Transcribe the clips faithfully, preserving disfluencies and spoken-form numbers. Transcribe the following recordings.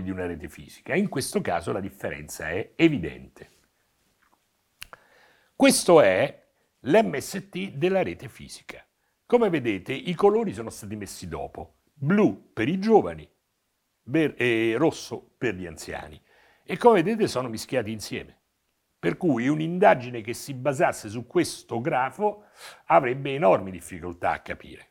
di una rete fisica. In questo caso la differenza è evidente. Questo è l'M S T della rete fisica. Come vedete, i colori sono stati messi dopo. Blu per i giovani e rosso per gli anziani. E come vedete sono mischiati insieme. Per cui un'indagine che si basasse su questo grafo avrebbe enormi difficoltà a capire.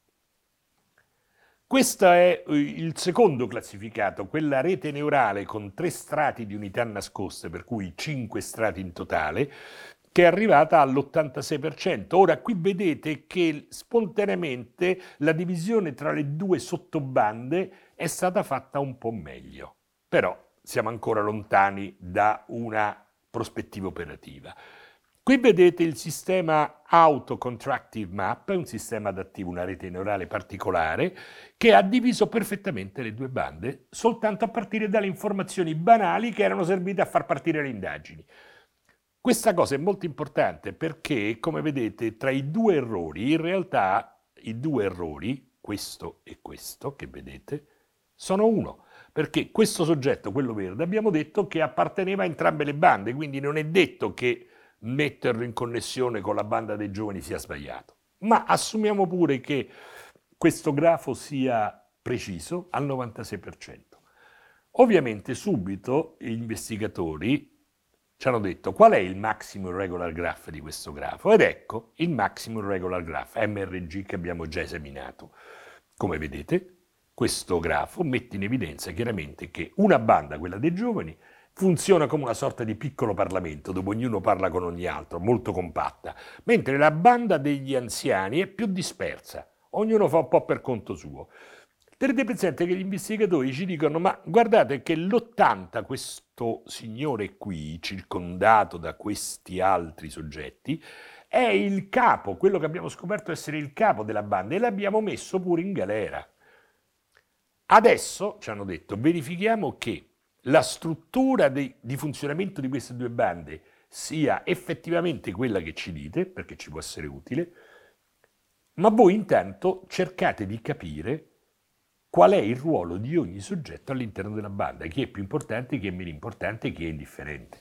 Questo è il secondo classificato, quella rete neurale con tre strati di unità nascoste, per cui cinque strati in totale, che è arrivata all'ottantasei per cento. Ora qui vedete che spontaneamente la divisione tra le due sottobande è stata fatta un po' meglio, però siamo ancora lontani da una prospettiva operativa. Qui vedete il sistema Auto Contractive Map, un sistema adattivo, una rete neurale particolare, che ha diviso perfettamente le due bande soltanto a partire dalle informazioni banali che erano servite a far partire le indagini. Questa cosa è molto importante perché, come vedete, tra i due errori, in realtà i due errori, questo e questo, che vedete, sono uno. Perché questo soggetto, quello verde, abbiamo detto che apparteneva a entrambe le bande, quindi non è detto che metterlo in connessione con la banda dei giovani sia sbagliato. Ma assumiamo pure che questo grafo sia preciso al novantasei per cento. Ovviamente subito gli investigatori ci hanno detto qual è il maximum regular graph di questo grafo, ed ecco il maximum regular graph, M R G, che abbiamo già esaminato. Come vedete, questo grafo mette in evidenza chiaramente che una banda, quella dei giovani, funziona come una sorta di piccolo Parlamento, dove ognuno parla con ogni altro, molto compatta, mentre la banda degli anziani è più dispersa, ognuno fa un po' per conto suo. Tenete presente che gli investigatori ci dicono, ma guardate che l'ottanta, questo signore qui, circondato da questi altri soggetti, è il capo, quello che abbiamo scoperto essere il capo della banda, e l'abbiamo messo pure in galera. Adesso, ci hanno detto, verifichiamo che la struttura di, di funzionamento di queste due bande sia effettivamente quella che ci dite, perché ci può essere utile, ma voi intanto cercate di capire qual è il ruolo di ogni soggetto all'interno della banda, chi è più importante, chi è meno importante, chi è indifferente.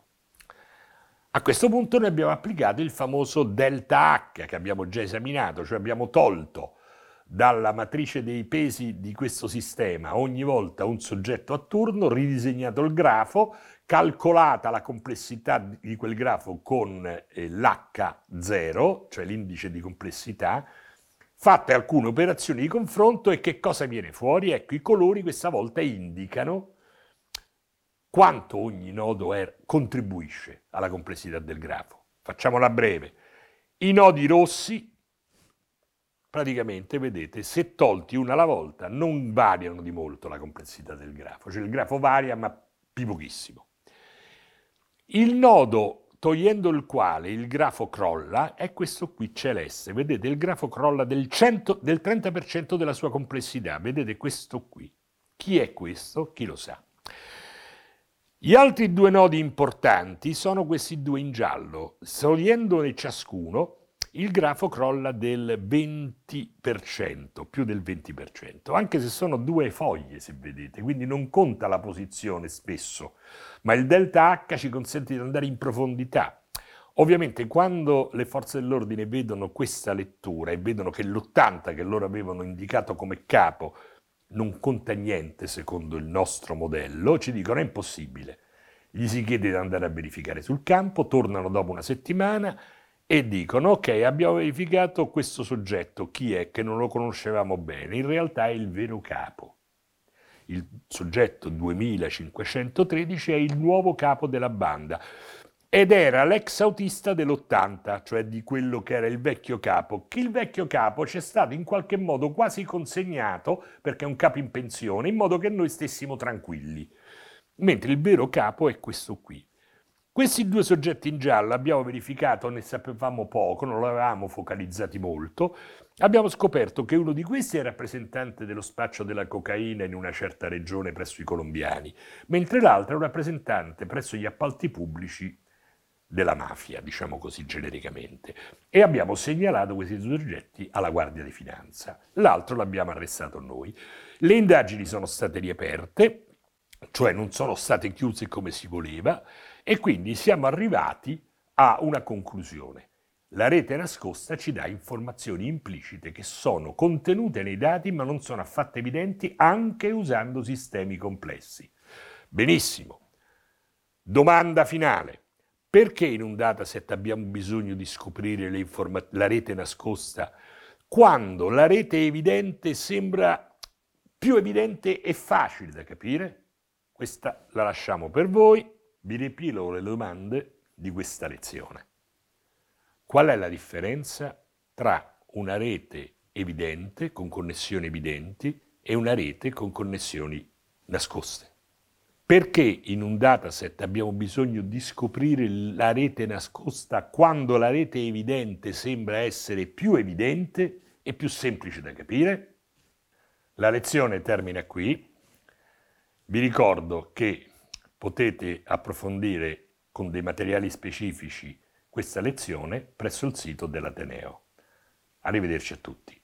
A questo punto noi abbiamo applicato il famoso delta H che abbiamo già esaminato, cioè abbiamo tolto dalla matrice dei pesi di questo sistema ogni volta un soggetto a turno, ridisegnato il grafo, calcolata la complessità di quel grafo con eh, l'H zero, cioè l'indice di complessità, fatte alcune operazioni di confronto, e che cosa viene fuori? Ecco, i colori questa volta indicano quanto ogni nodo è, contribuisce alla complessità del grafo. Facciamola breve. I nodi rossi, praticamente, vedete, se tolti una alla volta, non variano di molto la complessità del grafo. Cioè il grafo varia, ma di pochissimo. Il nodo, togliendo il quale il grafo crolla, è questo qui celeste. Vedete, il grafo crolla del, cento, del trenta per cento della sua complessità. Vedete questo qui. Chi è questo? Chi lo sa. Gli altri due nodi importanti sono questi due in giallo. Togliendone ciascuno, il grafo crolla del venti per cento, più del venti per cento, anche se sono due foglie, se vedete, quindi non conta la posizione spesso, ma il delta H ci consente di andare in profondità. Ovviamente quando le forze dell'ordine vedono questa lettura e vedono che l'ottanta che loro avevano indicato come capo non conta niente secondo il nostro modello, ci dicono è impossibile. Gli si chiede di andare a verificare sul campo, tornano dopo una settimana e dicono ok, abbiamo verificato questo soggetto, chi è, che non lo conoscevamo bene, in realtà è il vero capo. Il soggetto duemilacinquecentotredici è il nuovo capo della banda ed era l'ex autista dell'ottanta, cioè di quello che era il vecchio capo, che il vecchio capo ci è stato in qualche modo quasi consegnato, perché è un capo in pensione, in modo che noi stessimo tranquilli, mentre il vero capo è questo qui. Questi due soggetti in giallo abbiamo verificato, ne sapevamo poco, non l'avevamo focalizzati molto, abbiamo scoperto che uno di questi è rappresentante dello spaccio della cocaina in una certa regione presso i colombiani, mentre l'altro è un rappresentante presso gli appalti pubblici della mafia, diciamo così genericamente, e abbiamo segnalato questi due soggetti alla Guardia di Finanza. L'altro l'abbiamo arrestato noi. Le indagini sono state riaperte, cioè non sono state chiuse come si voleva, e quindi siamo arrivati a una conclusione. La rete nascosta ci dà informazioni implicite che sono contenute nei dati ma non sono affatto evidenti anche usando sistemi complessi. Benissimo. Domanda finale. Perché in un dataset abbiamo bisogno di scoprire le informa- la rete nascosta quando la rete evidente sembra più evidente e facile da capire? Questa la lasciamo per voi. Vi riepilogo le domande di questa lezione. Qual è la differenza tra una rete evidente, con connessioni evidenti, e una rete con connessioni nascoste? Perché in un dataset abbiamo bisogno di scoprire la rete nascosta quando la rete evidente sembra essere più evidente e più semplice da capire? La lezione termina qui. Vi ricordo che potete approfondire con dei materiali specifici questa lezione presso il sito dell'Ateneo. Arrivederci a tutti.